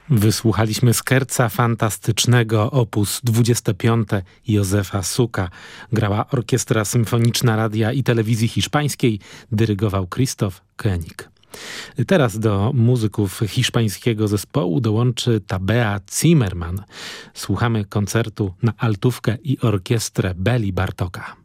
Wysłuchaliśmy skerca fantastycznego opus 25 Józefa Suka. Grała Orkiestra Symfoniczna Radia i Telewizji Hiszpańskiej, dyrygował Christoph Koenig. Teraz do muzyków hiszpańskiego zespołu dołączy Tabea Zimmerman. Słuchamy koncertu na altówkę i orkiestrę Beli Bartoka.